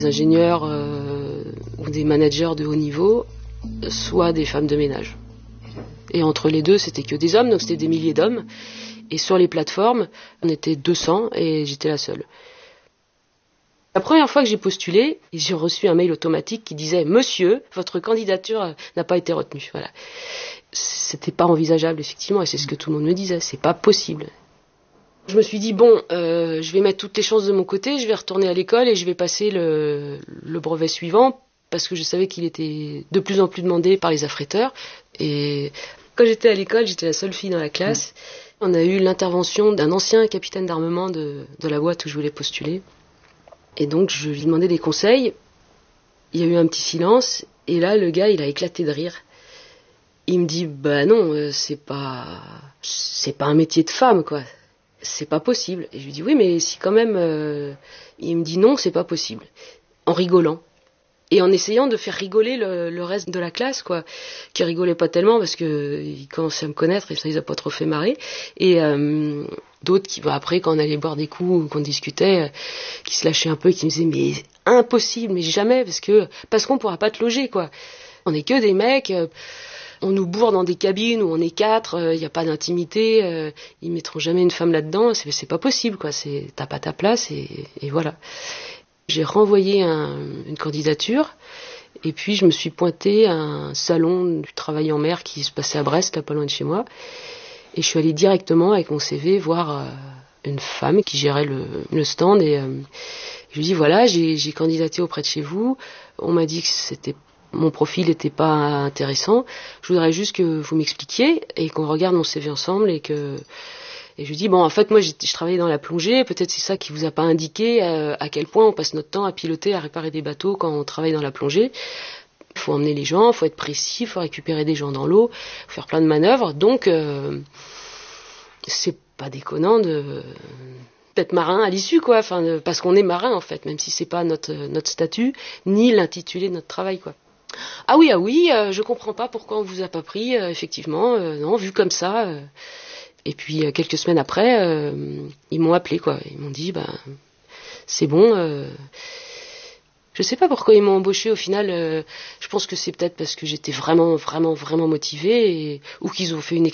Des ingénieurs ou des managers de haut niveau, soit des femmes de ménage. Et entre les deux, c'était que des hommes, donc c'était des milliers d'hommes. Et sur les plateformes, on était 200 et j'étais la seule. La première fois que j'ai postulé, j'ai reçu un mail automatique qui disait « Monsieur, votre candidature n'a pas été retenue ». Voilà. C'était pas envisageable, effectivement, et c'est ce que tout le monde me disait, c'est pas possible. Je me suis dit, bon, je vais mettre toutes les chances de mon côté, je vais retourner à l'école et je vais passer le brevet suivant, parce que je savais qu'il était de plus en plus demandé par les affréteurs. Et quand j'étais à l'école, j'étais la seule fille dans la classe. On a eu l'intervention d'un ancien capitaine d'armement de la boîte où je voulais postuler. Et donc, je lui demandais des conseils. Il y a eu un petit silence, et là, le gars, il a éclaté de rire. Il me dit, bah non, c'est pas un métier de femme, quoi. C'est pas possible. Et je lui dis, oui, mais si quand même... Il me dit, non, c'est pas possible. En rigolant. Et en essayant de faire rigoler le reste de la classe, quoi. Qui rigolait pas tellement parce que ils commençaient à me connaître et ça les a pas trop fait marrer. Et d'autres qui, après, quand on allait boire des coups ou qu'on discutait, qui se lâchaient un peu et qui me disaient, mais impossible, mais jamais, parce qu'on pourra pas te loger, quoi. On est que des mecs... On nous bourre dans des cabines où on est 4, y a pas d'intimité, ils mettront jamais une femme là-dedans, c'est pas possible, quoi. T'as pas ta place et voilà. J'ai renvoyé une candidature et puis je me suis pointée à un salon du travail en mer qui se passait à Brest, là pas loin de chez moi. Et je suis allée directement avec mon CV voir une femme qui gérait le stand et je lui ai dit voilà, j'ai candidaté auprès de chez vous. On m'a dit que mon profil n'était pas intéressant. Je voudrais juste que vous m'expliquiez et qu'on regarde mon CV ensemble et je lui dis bon en fait moi je travaillais dans la plongée, peut-être c'est ça qui vous a pas indiqué à quel point on passe notre temps à piloter, à réparer des bateaux quand on travaille dans la plongée. Il faut emmener les gens, il faut être précis, il faut récupérer des gens dans l'eau, il faut faire plein de manœuvres. Donc c'est pas déconnant d'être marin à l'issue, quoi. Enfin, parce qu'on est marin en fait, même si c'est pas notre statut ni l'intitulé de notre travail, quoi. Ah oui, je comprends pas pourquoi on vous a pas pris, effectivement, non, vu comme ça. Et puis quelques semaines après, ils m'ont appelé, quoi. Ils m'ont dit, c'est bon. Je sais pas pourquoi ils m'ont embauché au final. Je pense que c'est peut-être parce que j'étais vraiment, vraiment, vraiment motivée ou qu'ils ont fait une